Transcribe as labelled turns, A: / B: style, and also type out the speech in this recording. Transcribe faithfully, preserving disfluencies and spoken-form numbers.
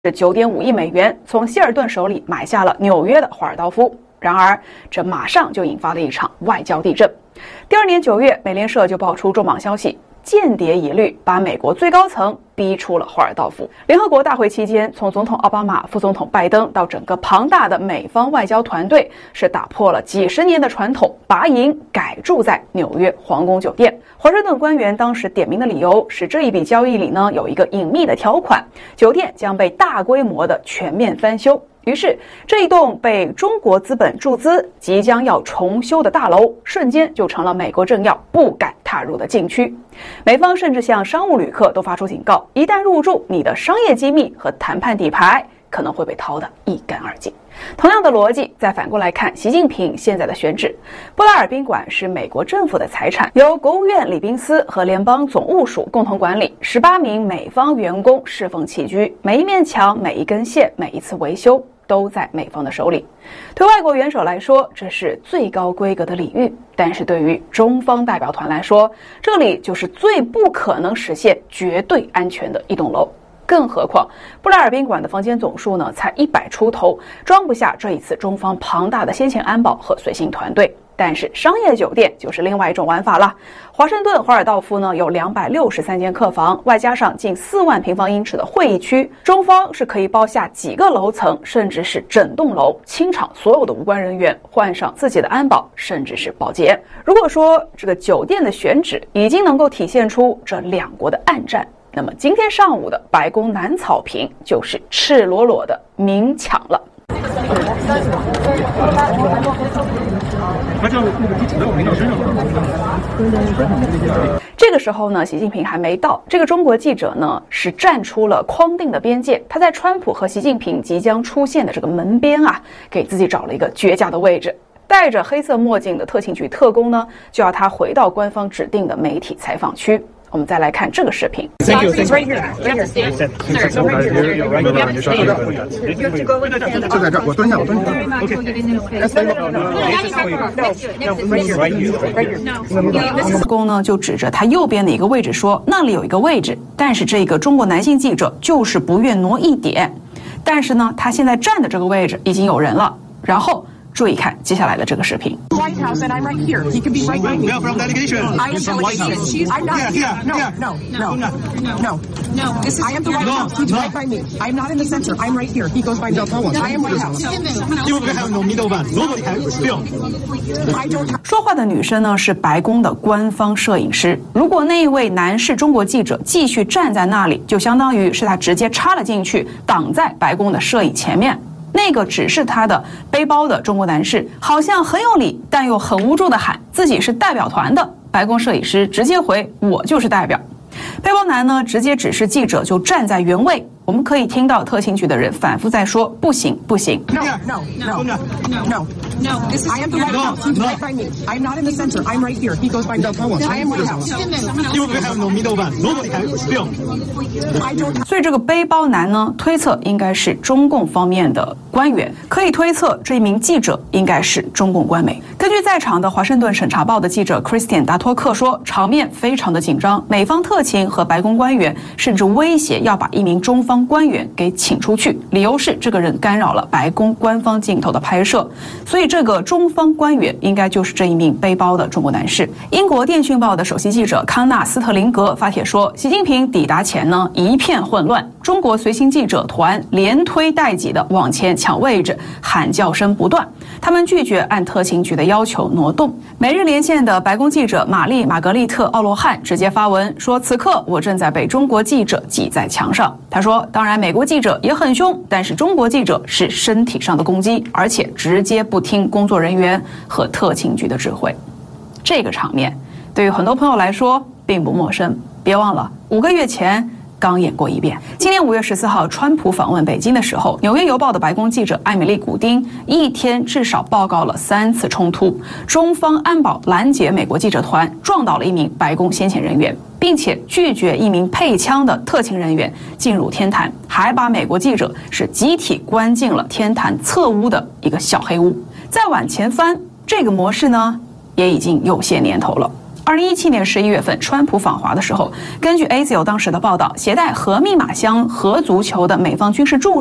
A: 是九点五亿美元从希尔顿手里买下了纽约的华尔道夫。然而，这马上就引发了一场外交地震。第二年九月，美联社就爆出重磅消息，间谍疑虑把美国最高层逼出了华尔道夫。联合国大会期间，从总统奥巴马、副总统拜登到整个庞大的美方外交团队，是打破了几十年的传统，拔营改住在纽约皇宫酒店。华盛顿官员当时点名的理由是，这一笔交易里呢有一个隐秘的条款，酒店将被大规模的全面翻修。于是，这一栋被中国资本注资、即将要重修的大楼，瞬间就成了美国政要不敢踏入的禁区。美方甚至向商务旅客都发出警告：一旦入住，你的商业机密和谈判底牌可能会被掏得一干二净。同样的逻辑，再反过来看习近平现在的选址，布拉尔宾馆是美国政府的财产，由国务院礼宾司和联邦总务署共同管理，十八名美方员工侍奉起居，每一面墙、每一根线、每一次维修都在美方的手里。对外国元首来说，这是最高规格的礼遇，但是对于中方代表团来说，这里就是最不可能实现绝对安全的一栋楼。更何况，布拉尔宾馆的房间总数呢才一百出头，装不下这一次中方庞大的先遣安保和随行团队。但是商业酒店就是另外一种玩法了。华盛顿华尔道夫呢有两百六十三间客房，外加上近四万平方英尺的会议区，中方是可以包下几个楼层，甚至是整栋楼，清场所有的无关人员，换上自己的安保，甚至是保洁。如果说这个酒店的选址已经能够体现出这两国的暗战，那么今天上午的白宫南草坪就是赤裸裸的明抢了。这个时候呢，习近平还没到，这个中国记者呢是站出了框定的边界，他在川普和习近平即将出现的这个门边啊，给自己找了一个绝佳的位置。戴着黑色墨镜的特勤局特工呢，就要他回到官方指定的媒体采访区。我们再来看这个视频。
B: Thank you. Right here. Right here. Sir, right here. You're right here. You have to go with the camera.
C: 就在这儿，我蹲下，我蹲下。
B: Okay. Right here. Right here.
A: 特工呢就指着他右边的一个位置说，那里有一个位置，但是这个中国男性记者就是不愿挪一点。但是呢，他现在站的这个位置已经有人了。然后注意看接下来的这个视频。
D: White House, and I'm right here. He could be right by me.
C: We are from delegation.
D: I am
C: from White House.
D: I'm not.
C: Yeah, yeah,
D: no,
C: yeah.
D: no, no, no,
B: no, no. This is
D: I am the White
C: no,
D: House. He's
C: no.
D: right by me. I'm not in the center. I'm right here. He goes by me. I am White House.
C: You will have no middleman. Nobody can film.
D: I don't.
A: 说话的女生呢是白宫的官方摄影师。如果那一位男士中国记者继续站在那里，就相当于是他直接插了进去，挡在白宫的摄影前面。那个只是他的背包的中国男士，好像很有理，但又很无助地喊自己是代表团的。白宫摄影师直接回：“我就是代表。”背包男呢，直接指示记者就站在原位。我们可以听到特勤局的人反复在说：“不行，不行。”
D: No, no, no, no, no.
B: No, this is
D: I am the White House. He's right by me. I'm not in the center. I'm right here. He goes by me. I am White House.
C: You will have no middleman. Nobody can film.
D: I don't.
A: 所以这个背包男呢，推测应该是中共方面的官员，可以推测这一名记者应该是中共官媒。根据在场的华盛顿审查报的记者 Christian 达托克说，场面非常的紧张，美方特勤和白宫官员甚至威胁要把一名中方官员给请出去，理由是这个人干扰了白宫官方镜头的拍摄。所以这个中方官员应该就是这一名背包的中国男士。英国电讯报的首席记者康纳斯特林格发帖说，习近平抵达前呢一片混乱，中国随行记者团连推带挤的往前抢位置，喊叫声不断，他们拒绝按特勤局的要求挪动。每日连线的白宫记者玛丽·玛格丽特·奥罗汉直接发文说，此刻我正在被中国记者挤在墙上。他说，当然美国记者也很凶，但是中国记者是身体上的攻击，而且直接不听工作人员和特勤局的指挥。这个场面对于很多朋友来说并不陌生，别忘了五个月前刚演过一遍。今年五月十四号，川普访问北京的时候，纽约邮报的白宫记者艾米丽·古丁一天至少报告了三次冲突，中方安保拦截美国记者团，撞倒了一名白宫先遣人员，并且拒绝一名配枪的特勤人员进入天坛，还把美国记者是集体关进了天坛侧屋的一个小黑屋。再往前翻，这个模式呢也已经有些年头了。 二零一七年十一月份，川普访华的时候，根据 A Z O 当时的报道，携带核密码箱核足球的美方军事助